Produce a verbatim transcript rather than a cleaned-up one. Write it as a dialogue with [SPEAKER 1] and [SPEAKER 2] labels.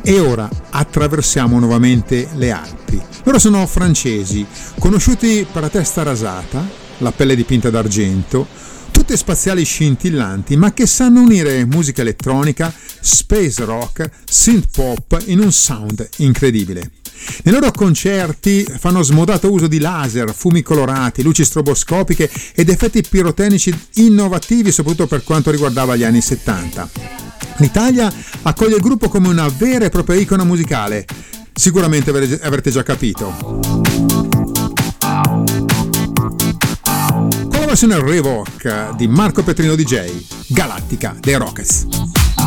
[SPEAKER 1] E ora attraversiamo nuovamente le Alpi. Loro sono francesi, conosciuti per la testa rasata, la pelle dipinta d'argento, tutte spaziali scintillanti, ma che sanno unire musica elettronica, space rock, synth pop in un sound incredibile. Nei loro concerti fanno smodato uso di laser, fumi colorati, luci stroboscopiche ed effetti pirotecnici innovativi, soprattutto per quanto riguardava gli anni settanta. L'Italia accoglie il gruppo come una vera e propria icona musicale. Sicuramente avrete già capito. Con la versione Revoke di Marco Petrino D J, Galattica dei Rockets.